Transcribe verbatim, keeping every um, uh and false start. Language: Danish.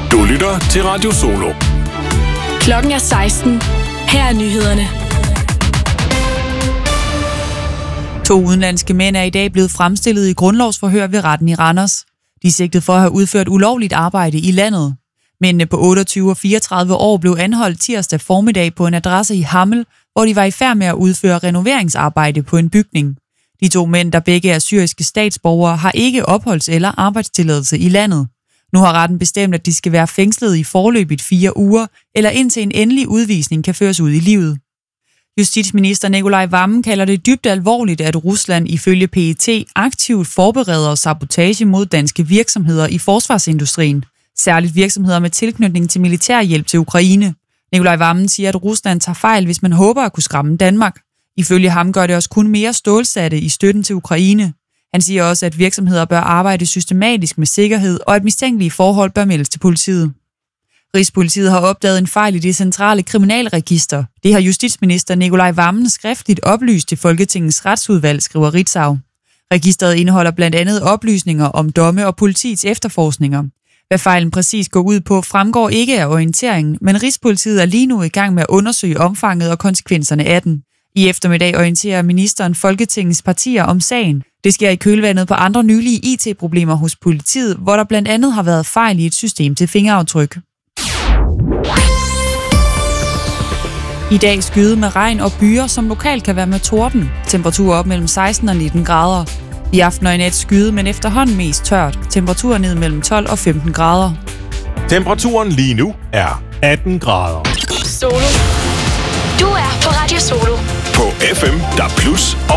Du lytter til Radio Solo. Klokken er seksten. Her er nyhederne. To udenlandske mænd er i dag blevet fremstillet i grundlovsforhør ved retten i Randers. De er sigtet for at have udført ulovligt arbejde i landet. Mændene på otteogtyve og fireogtredive år blev anholdt tirsdag formiddag på en adresse i Hammel, hvor de var i færd med at udføre renoveringsarbejde på en bygning. De to mænd, der begge er syriske statsborgere, har ikke opholds- eller arbejdstilladelse i landet. Nu har retten bestemt, at de skal være fængslet i forløbigt fire uger, eller indtil en endelig udvisning kan føres ud i livet. Justitsminister Nicolai Wammen kalder det dybt alvorligt, at Rusland ifølge P E T aktivt forbereder sabotage mod danske virksomheder i forsvarsindustrien, særligt virksomheder med tilknytning til militærhjælp til Ukraine. Nicolai Wammen siger, at Rusland tager fejl, hvis man håber at kunne skræmme Danmark. Ifølge ham gør det også kun mere stålsatte i støtten til Ukraine. Han siger også, at virksomheder bør arbejde systematisk med sikkerhed, og at mistænkelige forhold bør meldes til politiet. Rigspolitiet har opdaget en fejl i det centrale kriminalregister. Det har justitsminister Nicolai Wammen skriftligt oplyst til Folketingets retsudvalg, skriver Ritzau. Registeret indeholder blandt andet oplysninger om domme og politiets efterforskninger. Hvad fejlen præcis går ud på, fremgår ikke af orienteringen, men Rigspolitiet er lige nu i gang med at undersøge omfanget og konsekvenserne af den. I eftermiddag orienterer ministeren Folketingets partier om sagen. Det sker i kølvandet på andre nylige I T-problemer hos politiet, hvor der blandt andet har været fejl i et system til fingeraftryk. I dag skyde med regn og byer, som lokalt kan være med torden. Temperatur op mellem seksten og nitten grader. I aften og i nat skyde, men efterhånden mest tørt. Temperatur ned mellem tolv og femten grader. Temperaturen lige nu er atten grader. Solo. Du er på Radio Solo. På F M, der plus og